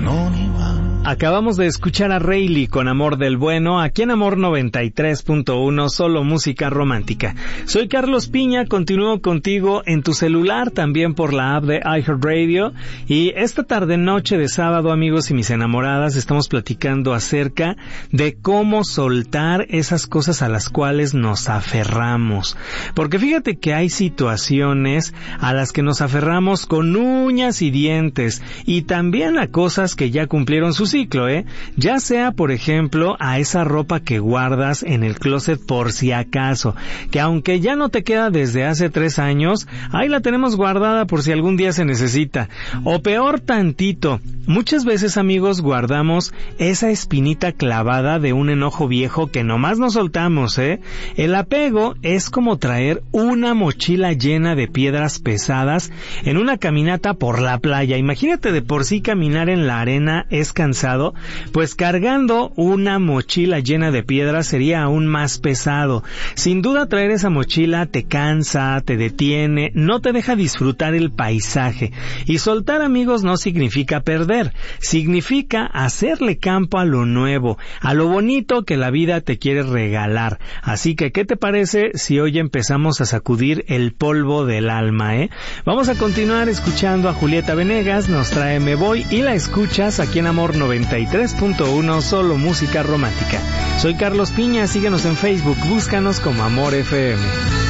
Acabamos de escuchar a Rayleigh con Amor del Bueno, aquí en Amor 93.1, solo música romántica. Soy Carlos Piña, continúo contigo en tu celular, también por la app de iHeartRadio. Y esta tarde noche de sábado, amigos y mis enamoradas, estamos platicando acerca de cómo soltar esas cosas a las cuales nos aferramos. Porque fíjate que hay situaciones a las que nos aferramos con uñas y dientes, y también a cosas que ya cumplieron su ciclo, ya sea, por ejemplo, a esa ropa que guardas en el closet por si acaso, que aunque ya no te queda desde hace 3 años, ahí la tenemos guardada por si algún día se necesita. O peor tantito, muchas veces, amigos, guardamos esa espinita clavada de un enojo viejo que nomás no soltamos, El apego es como traer una mochila llena de piedras pesadas en una caminata por la playa. Imagínate, de por sí caminar en la arena es cansado, pues cargando una mochila llena de piedras sería aún más pesado. Sin duda, traer esa mochila te cansa, te detiene, no te deja disfrutar el paisaje. Y soltar, amigos, no significa perder, significa hacerle campo a lo nuevo, a lo bonito que la vida te quiere regalar. Así que, ¿qué te parece si hoy empezamos a sacudir el polvo del alma, Vamos a continuar escuchando a Julieta Venegas, nos trae Me Voy, y la escuchas aquí en Amor 93.1, solo música romántica. Soy Carlos Piña, síguenos en Facebook, búscanos como Amor FM.